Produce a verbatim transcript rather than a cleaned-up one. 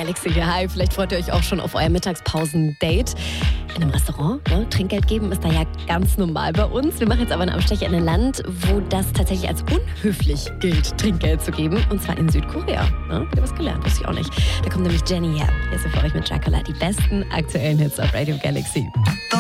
Galaxy hier. Hi, vielleicht freut ihr euch auch schon auf euer Mittagspausen-Date. In einem Restaurant, ne? Trinkgeld geben ist da ja ganz normal bei uns. Wir machen jetzt aber einen Abstecher in ein Land, wo das tatsächlich als unhöflich gilt, Trinkgeld zu geben. Und zwar in Südkorea. Ne? Wieder was gelernt, wusste ich auch nicht. Da kommt nämlich Jenny her. Hier ist sie für euch mit Jacala. Die besten aktuellen Hits auf Radio Galaxy.